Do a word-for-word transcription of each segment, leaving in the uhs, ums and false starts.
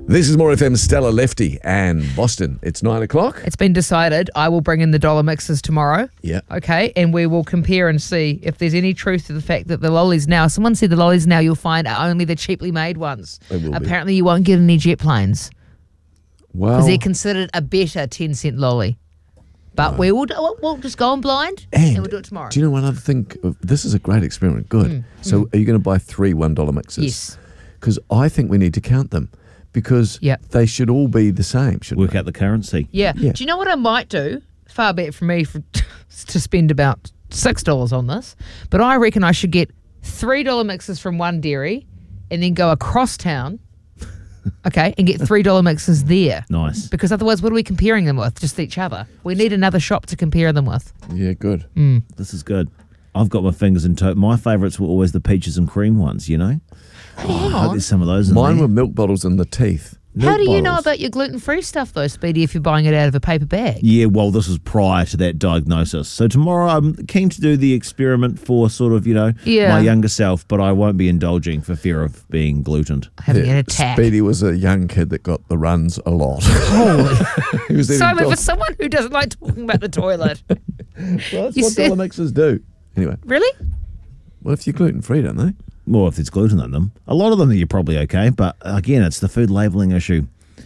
This is More F M's Stella Lefty and Boston. It's nine o'clock. It's been decided. I will bring in the dollar mixes tomorrow. Yeah. Okay, and we will compare and see if there's any truth to the fact that the lollies now, someone said the lollies now you'll find are only the cheaply made ones. They will be. Apparently you won't get any jet planes Well, because they're considered a better ten cent lolly. But we will do, we'll, we'll just go on blind and, and we'll do it tomorrow. do you know one other thing? This is a great experiment. Good. Mm, so mm. are you going to buy three one dollar mixes? Yes. Because I think we need to count them because Yep. they should all be the same, shouldn't Work they? out the currency. Yeah. Yeah. Do you know what I might do? Far be it from me for, to spend about six dollars on this, but I reckon I should get three dollar mixes from one dairy and then go across town, okay, and get three dollar mixes there. Nice. Because otherwise, what are we comparing them with? Just each other. We need another shop to compare them with. Yeah, good. Mm. This is good. I've got my fingers in toe. My favourites were always the peaches and cream ones, you know? Hey, hang Oh, on. there's some of those in Mine there. were milk bottles in the teeth. How Milk do you know bottles. about your gluten-free stuff, though, Speedy, if you're buying it out of a paper bag? Yeah, well, this was prior to that diagnosis. So tomorrow I'm keen to do the experiment for sort of, you know, Yeah. my younger self, but I won't be indulging for fear of being glutened. Having Yeah, an attack. Speedy was a young kid that got the runs a lot. Holy. he was eating Simon, dol- for someone who doesn't like talking about the toilet. well, that's you what said- dollar mixes do. Anyway, Really? well, if you're gluten free, don't they? Well, if there's gluten in them. A lot of them you're probably okay, but again, it's the food labelling issue.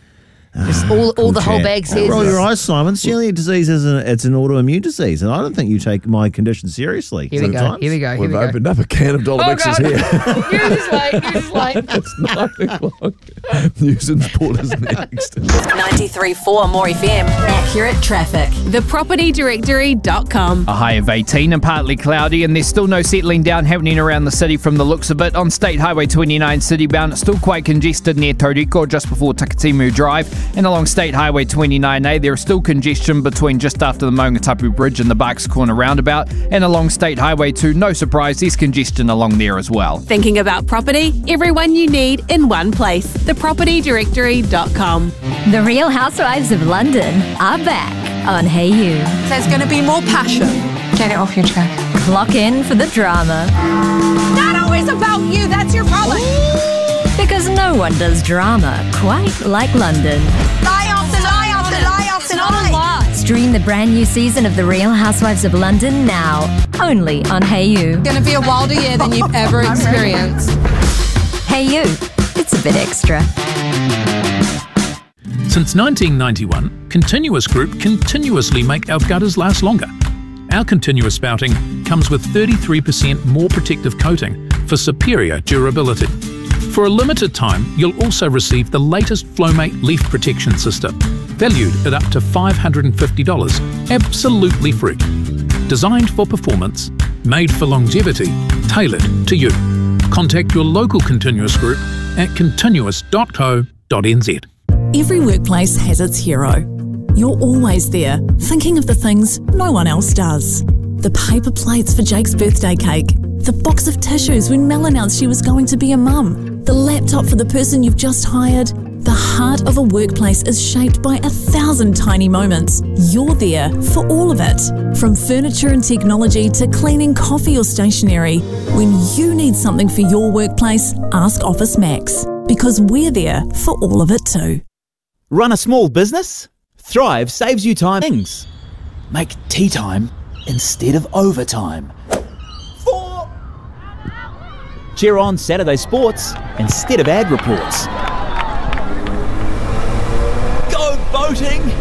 Just all, all Cool the whole chat. bag says. Roll your is- eyes, Simon. Celiac disease is an, it's an autoimmune disease, and I don't think you take my condition seriously. Here we go. sometimes. Here we go. Here We've we go. opened up a can of dollar Oh, mixes God. here. Yours is late. Yours is late. It's nine o'clock. News and sport is next. ninety-three point four More F M. Accurate traffic. the property directory dot com. A high of eighteen and partly cloudy, and there's still no settling down happening around the city from the looks of it. On State Highway twenty-nine citybound, it's still quite congested near Tauriko just before Takatimu Drive, and along State Highway twenty-nine A there is still congestion between just after the Maungatapu Bridge and the Bucks Corner roundabout, and along State Highway two, no surprise, there's congestion along there as well. Thinking about property? Everyone you need in one place. the property directory dot com. The Real Housewives of London are back on Hey You. There's going to be more passion. Get it off your chest. Clock in for the drama. Not always about you. That's your problem. Because no one does drama quite like London. Lie after lie after lie after lie. Stream the brand new season of The Real Housewives of London now, only on Hey You. Going to be a wilder year than you've ever experienced. Hey You, it's a bit extra. Since nineteen ninety-one, Continuous Group continuously make our gutters last longer. Our continuous spouting comes with thirty-three percent more protective coating for superior durability. For a limited time, you'll also receive the latest Flowmate leaf protection system, valued at up to five hundred fifty dollars, absolutely free. Designed for performance, made for longevity, tailored to you. Contact your local Continuous Group at continuous dot co dot n z. Every workplace has its hero. You're always there, thinking of the things no one else does. The paper plates for Jake's birthday cake, the box of tissues when Mel announced she was going to be a mum, the laptop for the person you've just hired. The heart of a workplace is shaped by a thousand tiny moments. You're there for all of it. From furniture and technology to cleaning coffee or stationery. When you need something for your workplace, ask Office Max, because we're there for all of it too. Run a small business? Thrive saves you time. Things. Make tea time instead of overtime. Four. Cheer on Saturday sports instead of ad reports. Go boating